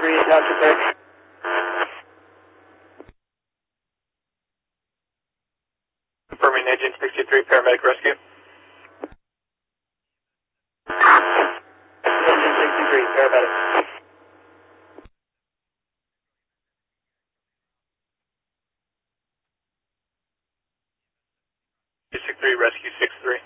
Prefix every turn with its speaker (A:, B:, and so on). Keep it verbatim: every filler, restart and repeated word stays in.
A: three, Township there.
B: Confirming engine sixty-three, paramedic rescue.
A: Engine sixty-three, paramedic.
B: six three, rescue six three.